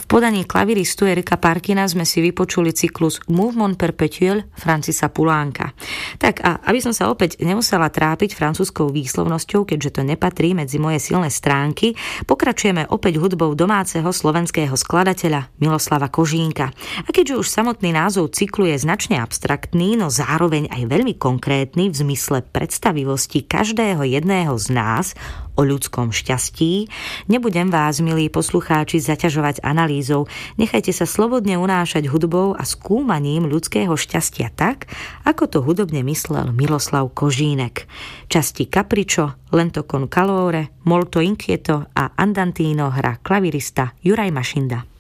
V podaní klaviristu Erika Parkina sme si vypočuli cyklus Mouvement perpétuel Francisa Poulánka. Tak a aby som sa opäť nemusela trápiť francúzskou výslovnosťou, keďže to nepatrí medzi moje silné stránky, pokračujeme opäť hudbou domáceho slovenského skladateľa Miloslava Kožínka. A keďže už samotný názov cyklu je značne abstraktný, no zároveň aj veľmi konkrétny v zmysle predstavivosti každého jedného z nás o ľudskom šťastí, nebudem vás, milí poslucháči, zaťažovať analýzou. Nechajte sa slobodne unášať hudbou a skúmaním ľudského šťastia tak, ako to hudobne myslel Miloslav Kožínek. Časti Capriccio, Lento con calore, Molto inquieto a Andantino hrá klavirista Juraj Mašinda.